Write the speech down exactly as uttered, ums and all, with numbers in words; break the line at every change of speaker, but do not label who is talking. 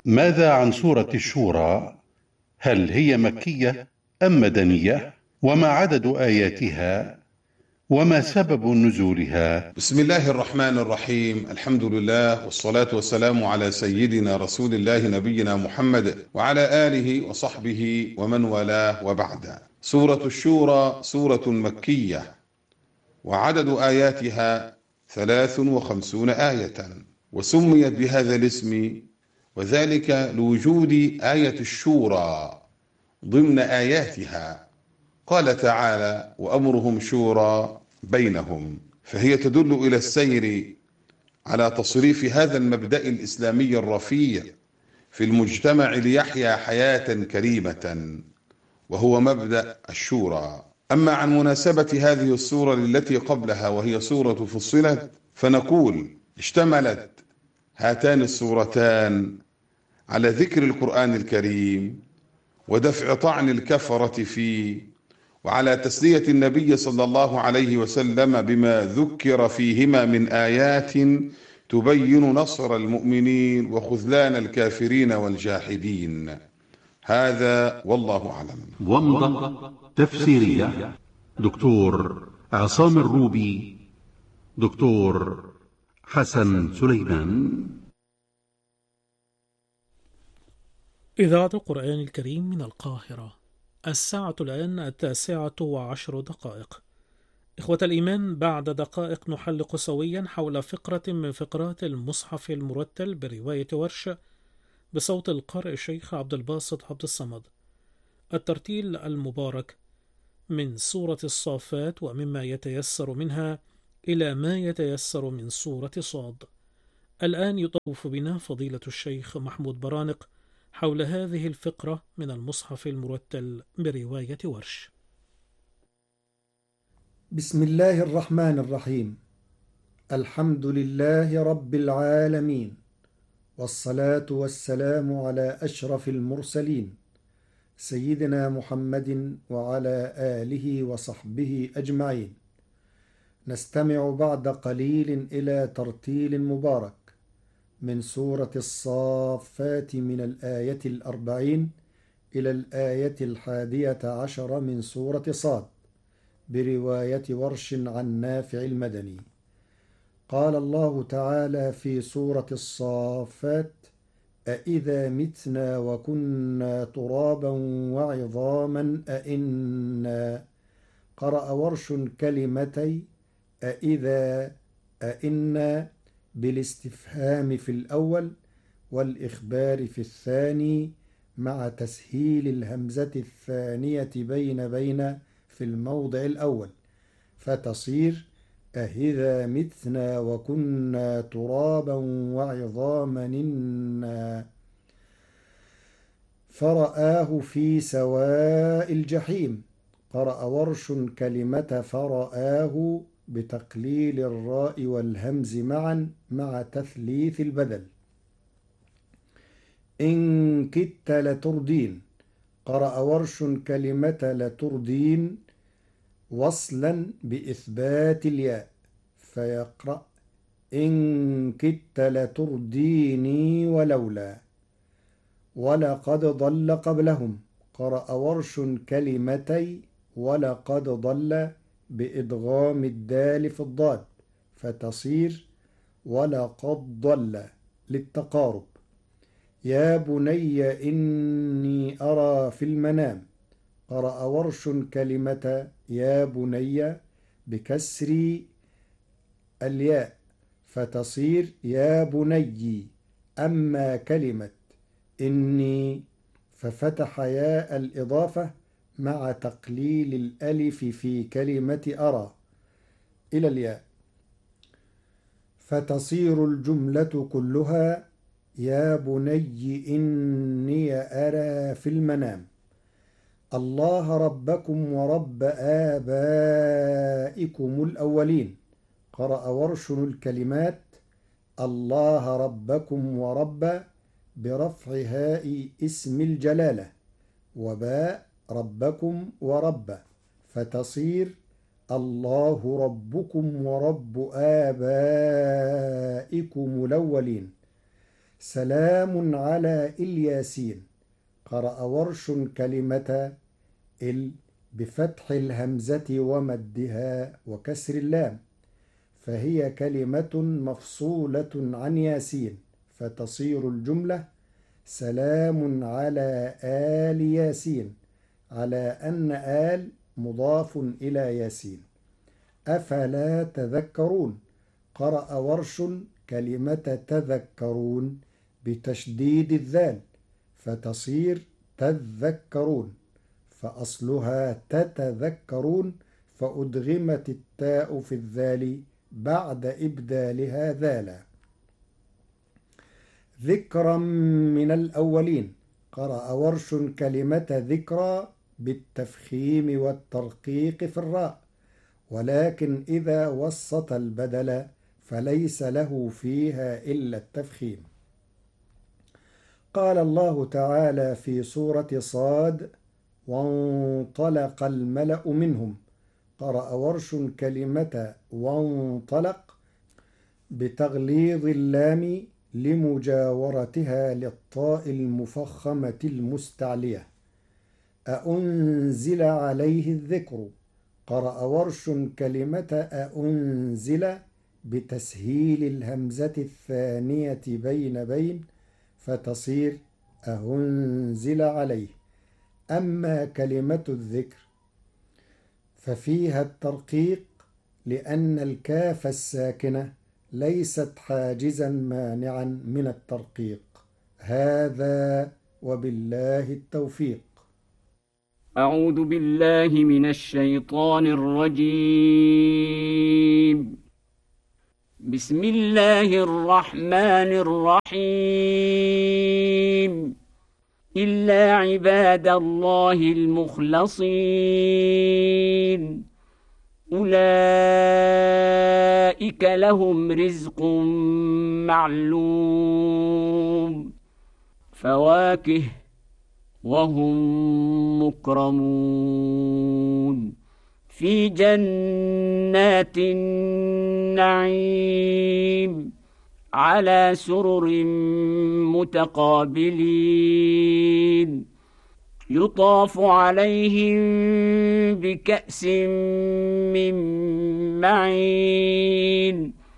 ماذا عن سورة الشورى؟ هل هي مكية أم مدنية؟ وما عدد آياتها؟ وما سبب نزولها؟
بسم الله الرحمن الرحيم. الحمد لله والصلاة والسلام على سيدنا رسول الله نبينا محمد وعلى آله وصحبه ومن والاه، وبعد. سورة الشورى سورة مكية، وعدد آياتها ثلاث وخمسون آية، وسميت بهذا الاسم وذلك لوجود آية الشورى ضمن آياتها. قال تعالى: وأمرهم شورى بينهم، فهي تدل إلى السير على تصريف هذا المبدأ الإسلامي الرفيع في المجتمع ليحيا حياة كريمة، وهو مبدأ الشورى. أما عن مناسبة هذه السورة للتي قبلها وهي سورة فصلت، فنقول: اشتملت هاتان السورتان على ذكر القرآن الكريم ودفع طعن الكفرة فيه، وعلى تسلية النبي صلى الله عليه وسلم بما ذكر فيهما من آيات تبين نصر المؤمنين وخذلان الكافرين والجاحدين. هذا والله أعلم.
ومضة تفسيرية، دكتور عصام الروبي، دكتور حسن سليمان.
إذاعة القرآن الكريم من القاهرة. الساعة الآن التاسعة وعشر دقائق. إخوة الإيمان، بعد دقائق نحلق سويا حول فقرة من فقرات المصحف المرتل برواية ورش بصوت القارئ الشيخ عبد الباسط عبد الصمد. الترتيل المبارك من سورة الصافات ومما يتيسر منها إلى ما يتيسر من سورة صاد. الآن يطوف بنا فضيلة الشيخ محمود برانق حول هذه الفقرة من المصحف المرتل برواية ورش.
بسم الله الرحمن الرحيم. الحمد لله رب العالمين، والصلاة والسلام على أشرف المرسلين سيدنا محمد وعلى آله وصحبه أجمعين. نستمع بعد قليل إلى ترتيل مبارك من سورة الصافات من الآية الأربعين إلى الآية الحادية عشر من سورة صاد برواية ورش عن نافع المدني. قال الله تعالى في سورة الصافات: أإذا متنا وكنا ترابا وعظاما أإنا. قرأ ورش كلمتي أإذا أإنا بالاستفهام في الأول والإخبار في الثاني، مع تسهيل الهمزة الثانية بين بين في الموضع الأول، فتصير أهذا متنا وكنا ترابا وعظاما إنا. فرآه في سواء الجحيم. قرأ ورش كلمة فرآه بتقليل الراء والهمز معا مع تثليث البدل. إن كدت لتردين. قرأ ورش كلمة لتردين وصلا بإثبات الياء، فيقرأ: إن كدت لترديني ولولا. ولقد ضل قبلهم. قرأ ورش كلمتي ولقد ضل بإدغام الدال في الضاد، فتصير ولقد ضل للتقارب. يا بني إني أرى في المنام. قرأ ورش كلمة يا بني بكسر الياء، فتصير يا بني. أما كلمة إني ففتح ياء الإضافة مع تقليل الألف في كلمة أرى إلى الياء، فتصير الجملة كلها يا بني إني أرى في المنام. الله ربكم ورب آبائكم الأولين. قرأ ورش الكلمات الله ربكم ورب برفع هاء اسم الجلالة، وباء ربكم ورب، فتصير الله ربكم ورب آبائكم الأولين. سلام على الياسين. قرأ ورش كلمة ال بفتح الهمزة ومدها وكسر اللام، فهي كلمة مفصولة عن ياسين، فتصير الجملة سلام على آل ياسين، على أن آل مضاف إلى ياسين. أفلا تذكرون. قرأ ورش كلمة تذكرون بتشديد الذال، فتصير تذكرون، فأصلها تتذكرون، فأدغمت التاء في الذال بعد إبدالها ذالا. ذكرا من الأولين. قرأ ورش كلمة ذكرى بالتفخيم والترقيق في الراء، ولكن إذا وسط البدل فليس له فيها إلا التفخيم. قال الله تعالى في سورة صاد: وانطلق الملأ منهم. قرأ ورش كلمة وانطلق بتغليظ اللام لمجاورتها للطاء المفخمة المستعلية. أأنزل عليه الذكر. قرأ ورش كلمة أأنزل بتسهيل الهمزة الثانية بين بين، فتصير أهنزل عليه. أما كلمة الذكر ففيها الترقيق، لأن الكاف الساكنة ليست حاجزا مانعا من الترقيق. هذا وبالله التوفيق.
أعوذ بالله من الشيطان الرجيم. بسم الله الرحمن الرحيم. إلا عباد الله المخلصين أولئك لهم رزق معلوم، فواكه وهم مكرمون في جنات النعيم على سرر متقابلين، يطاف عليهم بكأس من معين